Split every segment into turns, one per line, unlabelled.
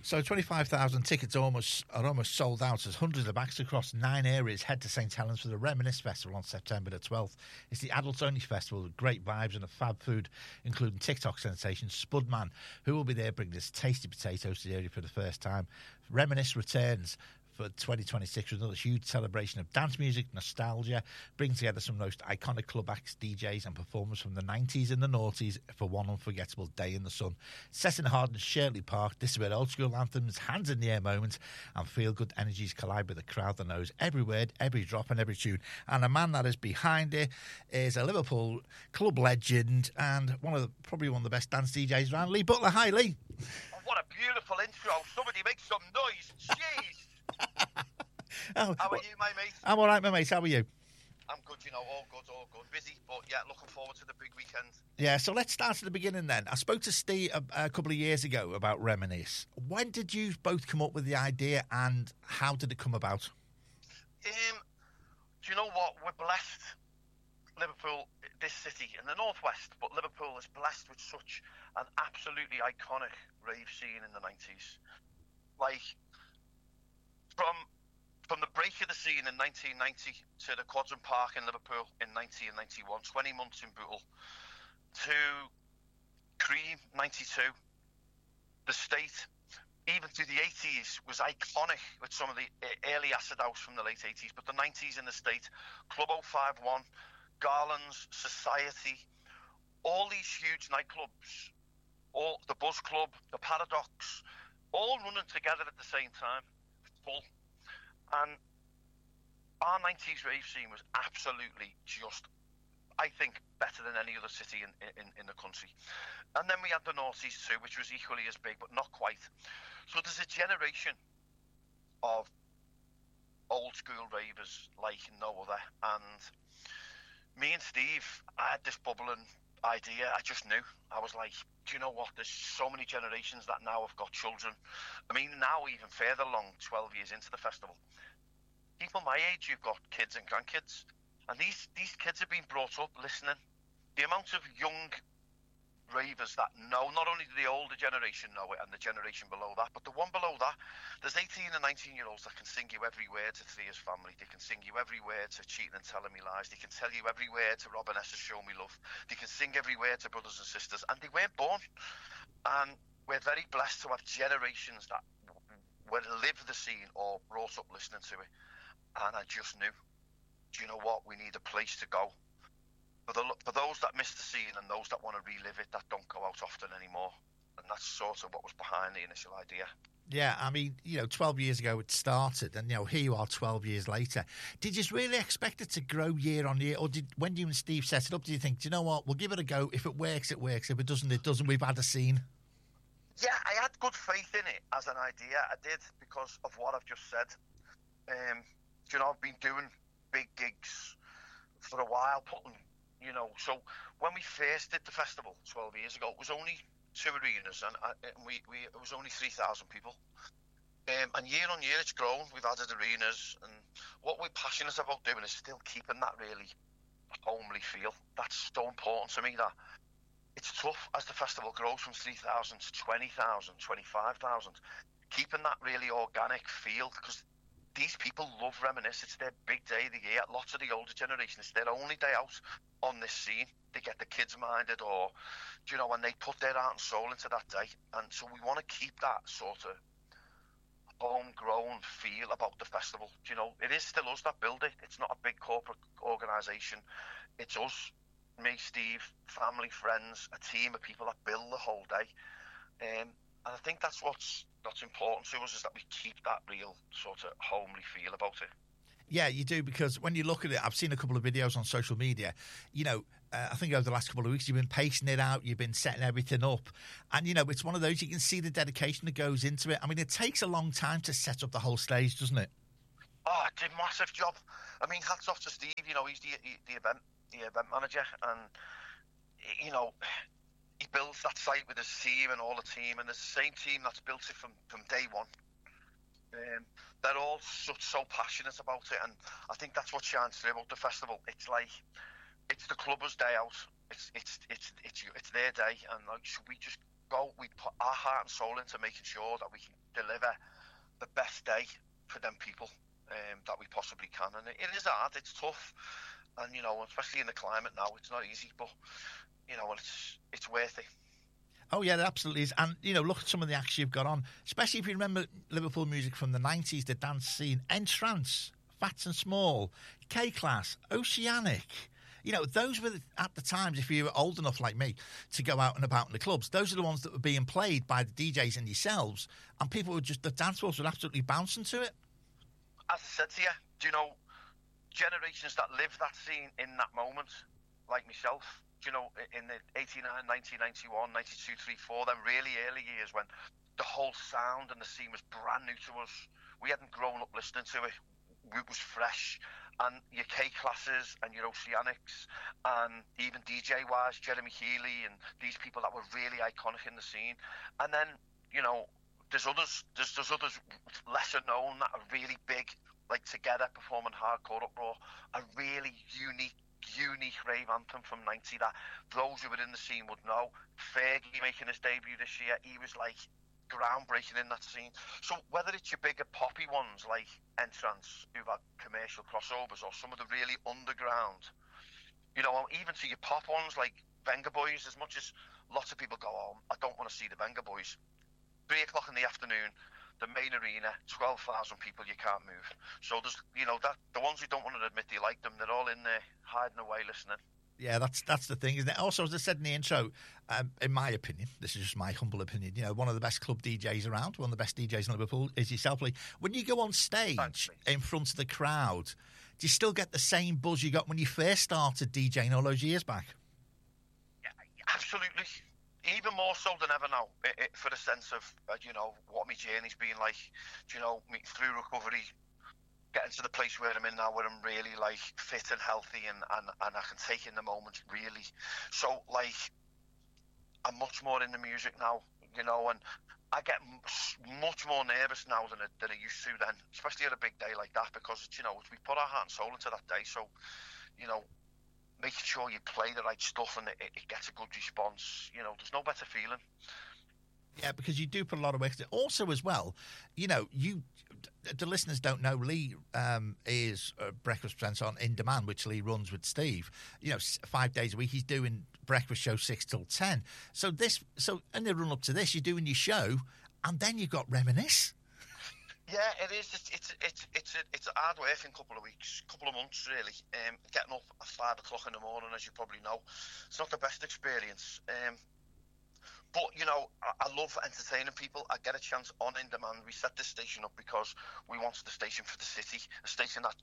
So 25,000 tickets are almost sold out as hundreds of acts across 9 areas head to St Helens for the Reminisce Festival on September the 12th. It's the adults-only festival with great vibes and a fab food, including TikTok sensation Spudman, who will be there bringing us tasty potatoes to the area for the first time. Reminisce returns for 2026 with another huge celebration of dance music, nostalgia, bringing together some of the most iconic club acts, DJs and performers from the 90s and the noughties for one unforgettable day in the sun. Set in Harden Shirley Park, this is where old school anthems, hands in the air moments and feel-good energies collide with a crowd that knows every word, every drop and every tune. And the man that is behind it is a Liverpool club legend and probably one of the best dance DJs around, Lee Butler. Hi, Lee.
Oh, what a beautiful intro. Somebody make some noise. Jeez.
How
are you, my mate?
I'm all right, my mate. How are you?
I'm good, all good. Busy, but yeah, looking forward to the big weekend.
Yeah, so let's start at the beginning then. I spoke to Steve a couple of years ago about Reminisce. When did you both come up with the idea and how did it come about?
Do you know what? We're blessed. Liverpool, this city in the northwest, but Liverpool is blessed with such an absolutely iconic rave scene in the 90s. Like, From the break of the scene in 1990 to the Quadrant Park in Liverpool in 90 and 91, 20 months in Bootle, to Cream 92, the State, even through the 80s was iconic with some of the early acid house from the late 80s, but the 90s in the State, Club 051, Garland's, Society, all these huge nightclubs, all the Buzz Club, the Paradox, all running together at the same time, full. And our 90s rave scene was absolutely just, I think, better than any other city in the country. And then we had the noughties too, which was equally as big, but not quite. So there's a generation of old school ravers like no other. And me and Steve, I had this bubbling idea. I just knew. I was like, do you know what? There's so many generations that now have got children. I mean, now even further along, 12 years into the festival, people my age who've got kids and grandkids, and these kids have been brought up listening. The amount of young ravers that know, not only do the older generation know it and the generation below that, but the one below that, there's 18 and 19-year-olds that can sing you every word to Thea's Family. They can sing you every word to Cheating and Telling Me Lies. They can tell you every word to Robin S.'s Show Me Love. They can sing every word to Brothers and Sisters, and they weren't born. And we're very blessed to have generations that would live the scene or brought up listening to it. And I just knew, do you know what? We need a place to go. For those that miss the scene and those that want to relive it, that don't go out often anymore. And that's sort of what was behind the initial idea.
Yeah, I mean, 12 years ago it started, and, here you are 12 years later. Did you really expect it to grow year on year? Or when you and Steve set it up, do you think, do you know what, we'll give it a go. If it works, it works. If it doesn't, it doesn't. We've had a scene.
Yeah, I had good faith in it as an idea. I did, because of what I've just said. I've been doing big gigs for a while, so when we first did the festival 12 years ago, it was only 2 arenas and it was only 3,000 people. And year on year it's grown. We've added arenas, and what we're passionate about doing is still keeping that really homely feel. That's so important to me, that it's tough as the festival grows from 3,000 to 20,000, 25,000, keeping that really organic feel, because these people love Reminisce. It's their big day of the year. Lots of the older generation, it's their only day out on this scene. They get the kids minded, or, and they put their heart and soul into that day. And so we want to keep that sort of homegrown feel about the festival. It is still us that build it. It's not a big corporate organisation. It's us, me, Steve, family, friends, a team of people that build the whole day. And I think that's what's important to us, is that we keep that real sort of homely feel about it.
Yeah, you do, because when you look at it, I've seen a couple of videos on social media, I think over the last couple of weeks you've been pacing it out, you've been setting everything up, and, it's one of those, you can see the dedication that goes into it. I mean, it takes a long time to set up the whole stage, doesn't it?
Oh, it did a massive job. I mean, hats off to Steve, he's the event manager, and, he builds that site with his team and all the team, and it's the same team that's built it from day one. They're all so passionate about it, and I think that's what shines through about the festival. It's like, it's the clubbers' day out. It's their day, and like, should we just we put our heart and soul into making sure that we can deliver the best day for them people that we possibly can. And it is hard, it's tough, and especially in the climate now, it's not easy, but it's worth it.
Oh yeah, it absolutely is. And look at some of the acts you've got on, especially if you remember Liverpool music from the 90s, the dance scene, Entrance, Fats and Small, K-Class, Oceanic. Those were at the times, if you were old enough like me to go out and about in the clubs, those are the ones that were being played by the DJs and yourselves, and people were the dance floors were absolutely bouncing to it.
As I said to you, generations that lived that scene in that moment, like myself, in the 89, 1991, 92, 3, 4, them really early years when the whole sound and the scene was brand new to us. We hadn't grown up listening to it. It was fresh. And your K-Classes and your Oceanics and even DJ-wise, Jeremy Healy and these people that were really iconic in the scene. And then, there's others lesser known that are really big, like Together performing Hardcore Uproar, a really unique rave anthem from 90 that those who were in the scene would know. Fergie making his debut this year, he was like groundbreaking in that scene. So whether it's your bigger poppy ones like Entrance, who've had commercial crossovers, or some of the really underground, even to your pop ones like Venga Boys, as much as lots of people go, oh, I don't want to see the Venga Boys, 3 o'clock in the afternoon, the main arena, 12,000 people, you can't move. So there's, that the ones who don't want to admit they like them, they're all in there hiding away listening. Yeah,
that's the thing, isn't it? Also, as I said in the intro, in my opinion, this is just my humble opinion, one of the best club DJs around, one of the best DJs in Liverpool is yourself, Lee. When you go on stage in front of the crowd, do you still get the same buzz you got when you first started DJing all those years back?
Yeah, absolutely. Even more so than ever now, for the sense of, what my journey's been like, through recovery, getting to the place where I'm in now, where I'm really like fit and healthy and I can take in the moment really. So like, I'm much more in the music now, and I get much more nervous now than I used to then, especially at a big day like that, because it's, we put our heart and soul into that day. So, making sure you play the right stuff and it gets a good response, there's no better feeling.
Yeah, because you do put a lot of work into it. Also, as well, the listeners don't know, Lee is Breakfast Presents on In Demand, which Lee runs with Steve. 5 days a week, he's doing breakfast show 6 till 10. So in the run up to this, you're doing your show, and then you've got Reminisce.
Yeah, it is. It's a hard working couple of weeks, couple of months really. Getting up at 5 o'clock in the morning, as you probably know, it's not the best experience. But, I love entertaining people. I get a chance on In Demand. We set this station up because we wanted the station for the city, a station that,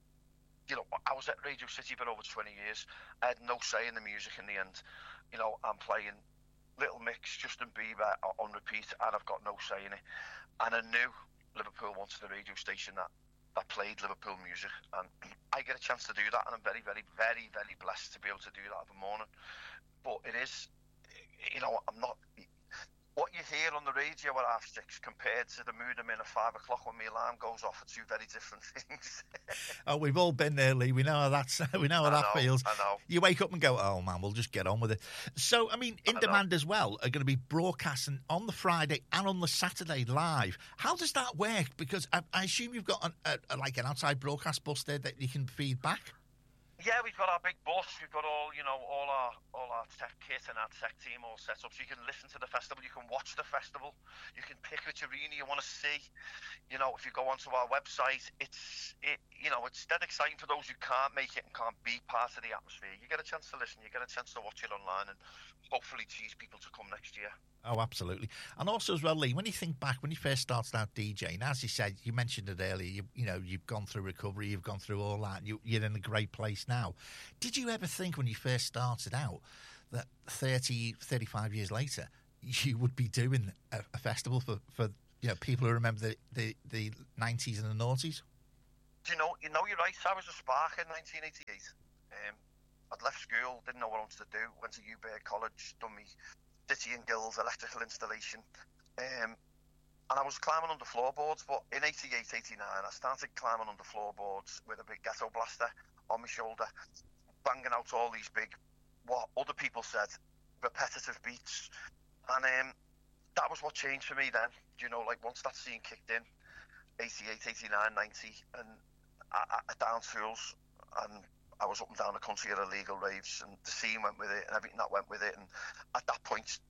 I was at Radio City for over 20 years. I had no say in the music in the end. I'm playing Little Mix, Justin Bieber on repeat, and I've got no say in it. And I knew Liverpool wanted a radio station that played Liverpool music, and I get a chance to do that, and I'm very, very, very, very blessed to be able to do that every morning. But it is, I'm not. What you hear on the radio at 6:30 compared to the mood I'm in at 5 o'clock when my alarm goes off are two very different things.
Oh, we've all been there, Lee. We know how that feels.
I know.
You wake up and go, oh man, we'll just get on with it. So, I mean, In Demand as well are going to be broadcasting on the Friday and on the Saturday live. How does that work? Because I assume you've got an outside broadcast bus there that you can feed back.
Yeah, we've got our big bus. We've got all our tech kit and our tech team all set up, so you can listen to the festival. You can watch the festival. You can pick which arena you want to see. If you go onto our website, it's dead exciting for those who can't make it and can't be part of the atmosphere. You get a chance to listen. You get a chance to watch it online, and hopefully tease people to come next year.
Oh, absolutely. And also as well, Lee, when you think back, when you first started out DJing, as you said, you mentioned it earlier, you've gone through recovery, you've gone through all that, you're in a great place now. Did you ever think when you first started out that 35 years later, you would be doing a festival for people who remember the 90s and the noughties?
You're right. I was a spark in 1988. I'd left school, didn't know what I wanted to do, went to Uberg College, done my City and Guilds electrical installation, and I was climbing under floorboards. But in 88, 89, I started climbing under floorboards with a big ghetto blaster on my shoulder, banging out all these big, what other people said, repetitive beats. And that was what changed for me then. Like once that scene kicked in, 88, 89, 90, and I down tools, and I was up and down the country at illegal raves, and the scene went with it, and everything that went with it. And at that point,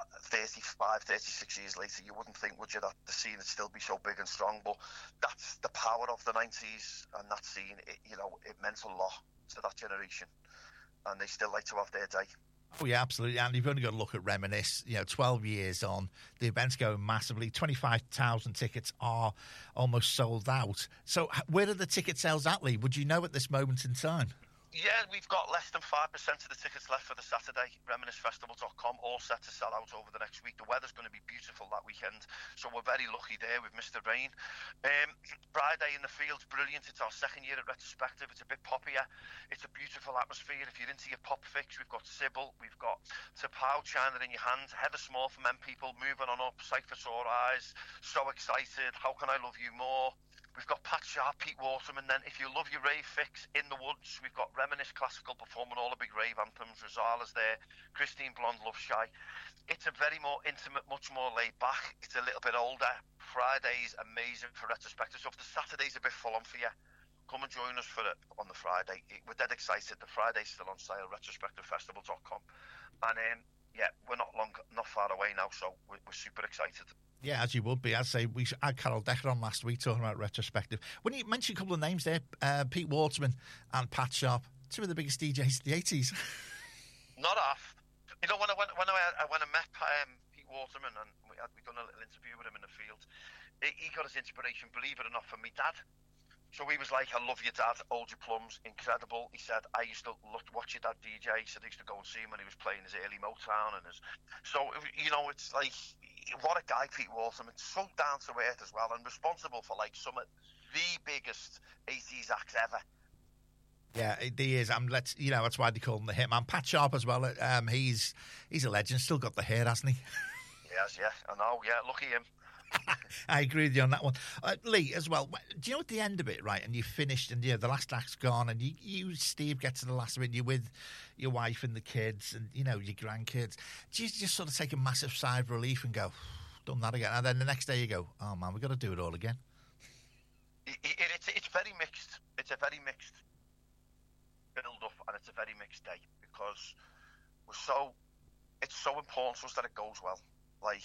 35, 36 years later, you wouldn't think, would you, that the scene would still be so big and strong. But that's the power of the 90s and that scene. It meant a lot to that generation, and they still like to have their day.
Oh, yeah, absolutely. And you've only got to look at Reminisce. 12 years on, the event's going massively. 25,000 tickets are almost sold out. So where are the ticket sales at, Lee? Would you know at this moment in time?
Yeah, we've got less than 5% of the tickets left for the Saturday. ReminisceFestival.com, all set to sell out over the next week. The weather's going to be beautiful that weekend, so we're very lucky there with Mr. Rain. Friday in the Field's brilliant. It's our second year at Retrospective. It's a bit poppier. It's a beautiful atmosphere. If you're into your pop fix, we've got Sybil, we've got Tapao, China in your hand, Heather Small from M People, moving on up, Sight for Sore Eyes, So Excited, How Can I Love You More? We've got Pat Sharp, Pete Waterman. Then if you love your rave fix, In the Woods, we've got Reminisce Classical performing all the big rave anthems. Rosala's there, Christine Blonde, Love Shy. It's a very more intimate, much more laid back. It's a little bit older. Friday's amazing for Retrospective. So if the Saturday's a bit full on for you, come and join us for it on the Friday. We're dead excited. The Friday's still on sale, retrospectivefestival.com. And we're not far away now, so we're super excited.
Yeah, as you would be. I'd say we had Carol Decker on last week talking about Retrospective. When you mentioned a couple of names there, Pete Waterman and Pat Sharp, two of the biggest DJs of the 80s.
Not off. When I met Pete Waterman, and we'd done a little interview with him in the Field, he got his inspiration, believe it or not, from me dad. So he was like, I love your dad, Hold Your Plums, incredible. He said, I used to watch your dad DJ. He said I used to go and see him when he was playing his early Motown. So, it's like, what a guy, Pete Waterman. So down to earth as well, and responsible for like some of the biggest 80s acts ever.
Yeah, he is. That's why they call him the Hitman. Pat Sharp as well. He's a legend. Still got the hair, hasn't he?
Yes, yeah. I know. Yeah, lucky him.
I agree with you on that one. Lee, as well, do you know at the end of it, right, and you finished and the last act's gone and you Steve, get to the last of it, you're with your wife and the kids and, your grandkids. Do you just sort of take a massive sigh of relief and go, done that again? And then the next day you go, oh, man, we've got to do it all again?
It's very mixed. It's a very mixed build-up and it's a very mixed day because it's so important to us that it goes well. Like,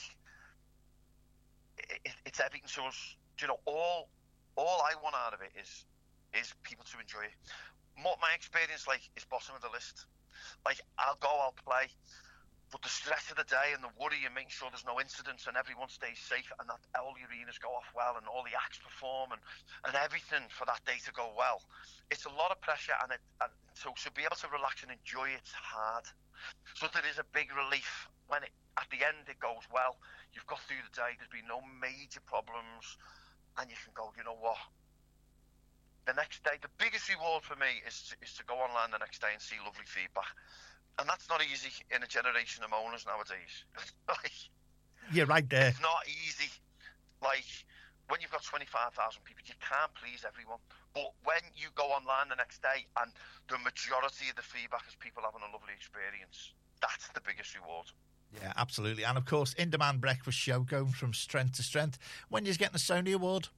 it's everything to us. All I want out of it is people to enjoy it. My experience, is bottom of the list. I'll go, I'll play, but the stress of the day and the worry and making sure there's no incidents and everyone stays safe and that all the arenas go off well and all the acts perform and everything for that day to go well. It's a lot of pressure and so to be able to relax and enjoy it's hard. So there is a big relief when at the end it goes well. You've got through the day, there's been no major problems, and you can go, you know what? The next day, the biggest reward for me is to go online the next day and see lovely feedback. And that's not easy in a generation of owners nowadays.
You're right there.
It's not easy. When you've got 25,000 people, you can't please everyone. But when you go online the next day and the majority of the feedback is people having a lovely experience, that's the biggest reward.
Yeah, absolutely. And, of course, in-demand breakfast show going from strength to strength. When you're getting a Sony Award?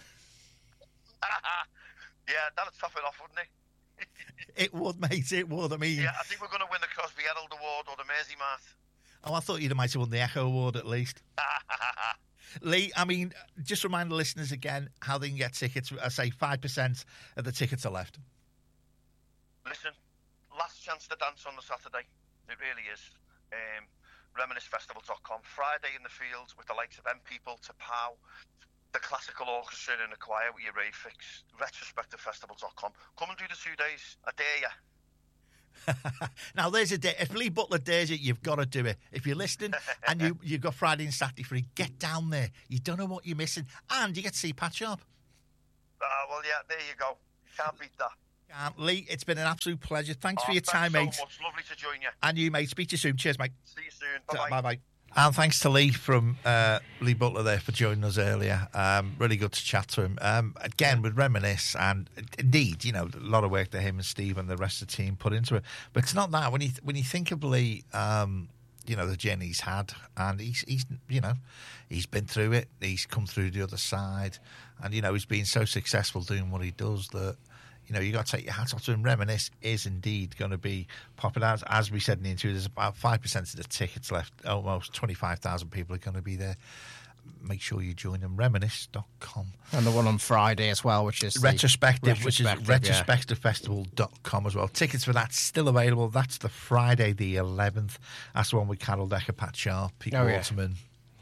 Yeah, that'd top it off, wouldn't it?
It would, mate, it would. I mean...
Yeah, I think we're going to win the Crosby Herald Award or the Mersey Mart.
Oh, I thought you might have won the Echo Award at least. Lee, I mean, just remind the listeners again how they can get tickets. I say 5% of the tickets are left.
Listen, last chance to dance on the Saturday. It really is. ReminisceFestival.com. Friday in the Field with the likes of M People, Tapao, the classical orchestra in the choir with your rave fix. RetrospectiveFestival.com. Come and do the 2 days. I dare you.
Now, there's a day. If Lee Butler dares it, you've got to do it. If you're listening and you've got Friday and Saturday free, get down there. You don't know what you're missing. And you get to see Pat Sharp.
Well, yeah, there you go. You can't beat that.
Lee, it's been an absolute pleasure. Thanks for your time, mate.
Thanks so much. Lovely to join you.
And you, mate. Speak to you soon. Cheers, mate.
See you soon. Bye-bye.
Bye-bye. And thanks to Lee from Lee Butler there for joining us earlier. Really good to chat to him. Again, with Reminisce, and indeed, a lot of work that him and Steve and the rest of the team put into it. But it's not that. When you think of Lee, the journey he's had, and he's been through it. He's come through the other side, and he's been so successful doing what he does that you got to take your hat off to him. Reminisce is indeed going to be popular. As we said in the interview, there's about 5% of the tickets left. Almost 25,000 people are going to be there. Make sure you join them. Reminisce.com.
And the one on Friday as well, which is
Retrospective, which is retrospectivefestival.com as well. Tickets for that still available. That's the Friday the 11th. That's the one with Carol Decker, Pat Sharp, Pete Waterman.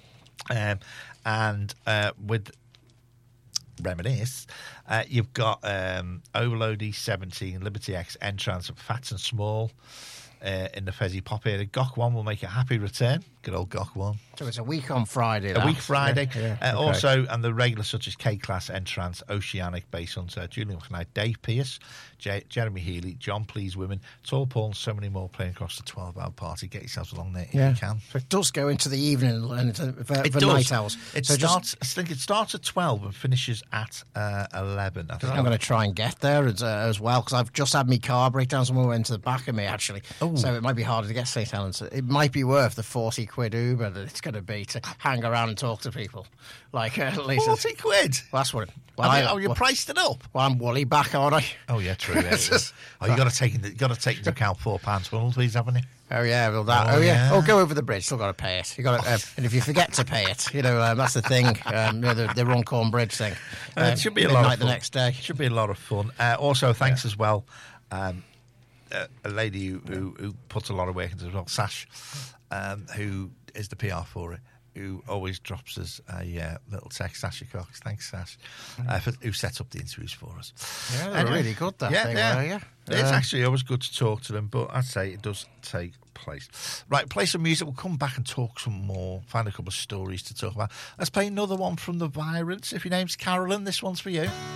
And with Reminisce, you've got Overload E17, Liberty X, Entrance, Fats and Small in the Fezzy Pop area. Gok One will make a happy return. Good old Gok One.
So it's a week on Friday.
A week Friday.
Okay.
Also, and the regulars such as K-Class, Entrance, Oceanic, Base Hunter, Julian McKnight, Dave Pearce, Jeremy Healy, John Please Women, Tall Paul, and so many more playing across the 12-hour party. Get yourselves along there if you can.
So it does go into the evening and for night owls.
I think it starts at 12 and finishes at 11. I think
I'm going to try and get there as well, because I've just had my car break down. Someone went to the back of me, actually. Oh. So it might be harder to get St. Helens. It might be worth the 40 quid Uber that it's going to be to hang around and talk to people. Like, at least
40 quid?
Well, that's what... Well,
you priced it up?
Well, I'm woolly back, aren't I?
Oh, yeah, true. Yeah, you got to take into account £4 funnel, please, haven't you?
Oh, yeah. Well, that. Oh, yeah. Oh, go over the bridge. Still got to pay it. You got to, and if you forget to pay it, that's the thing. The Runcorn Bridge thing.
It should be a lot of fun.
The next day.
Should be a lot of fun. Also, thanks as well. A lady who puts a lot of work into it as well, Sash, who is the PR for it, who always drops us a little text. Sasha Cox, thanks, Sash, who set up the interviews for us.
Yeah, they're really good, that thing. Yeah.
It's actually always good to talk to them, but I'd say it does take place. Right, play some music. We'll come back and talk some more, find a couple of stories to talk about. Let's play another one from The Virants. If your name's Carolyn, this one's for you.